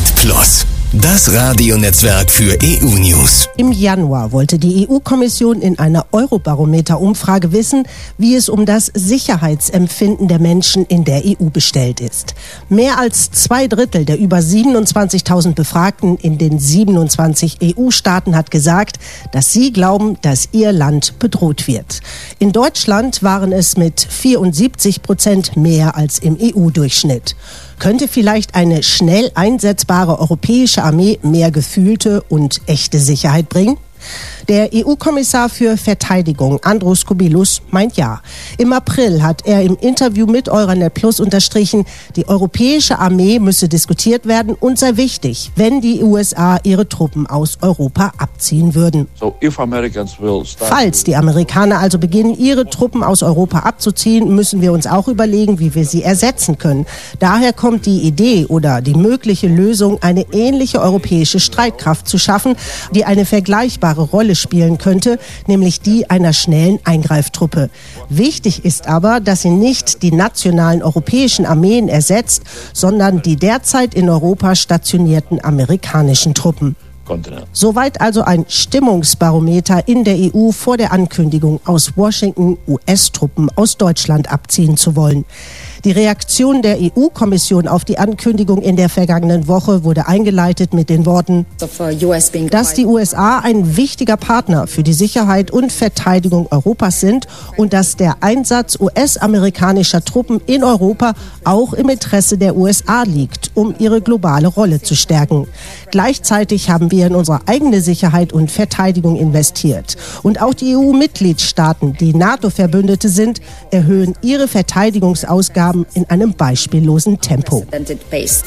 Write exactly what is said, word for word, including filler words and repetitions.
Hit Plus, das Radionetzwerk für E U-News. Im Januar wollte die E U-Kommission in einer Eurobarometer-Umfrage wissen, wie es um das Sicherheitsempfinden der Menschen in der E U bestellt ist. Mehr als zwei Drittel der über siebenundzwanzigtausend Befragten in den siebenundzwanzig E U-Staaten hat gesagt, dass sie glauben, dass ihr Land bedroht wird. In Deutschland waren es mit vierundsiebzig Prozent mehr als im E U-Durchschnitt. Könnte vielleicht eine schnell einsetzbare europäische Armee mehr gefühlte und echte Sicherheit bringen? Der E U-Kommissar für Verteidigung, Andrus Kubilus, meint ja. Im April hat er im Interview mit Euranet Plus unterstrichen, die europäische Armee müsse diskutiert werden und sei wichtig, wenn die U S A ihre Truppen aus Europa abziehen würden. Falls die Amerikaner also beginnen, ihre Truppen aus Europa abzuziehen, müssen wir uns auch überlegen, wie wir sie ersetzen können. Daher kommt die Idee oder die mögliche Lösung, eine ähnliche europäische Streitkraft zu schaffen, die eine vergleichbare Rolle spielen könnte, nämlich die einer schnellen Eingreiftruppe. Wichtig ist aber, dass sie nicht die nationalen europäischen Armeen ersetzt, sondern die derzeit in Europa stationierten amerikanischen Truppen. Soweit also ein Stimmungsbarometer in der E U vor der Ankündigung, aus Washington U S-Truppen aus Deutschland abziehen zu wollen. Die Reaktion der E U-Kommission auf die Ankündigung in der vergangenen Woche wurde eingeleitet mit den Worten, dass die U S A ein wichtiger Partner für die Sicherheit und Verteidigung Europas sind und dass der Einsatz U S-amerikanischer Truppen in Europa auch im Interesse der U S A liegt, um ihre globale Rolle zu stärken. Gleichzeitig haben wir in unsere eigene Sicherheit und Verteidigung investiert. Und auch die E U-Mitgliedstaaten, die NATO-Verbündete sind, erhöhen ihre Verteidigungsausgaben in einem beispiellosen Tempo.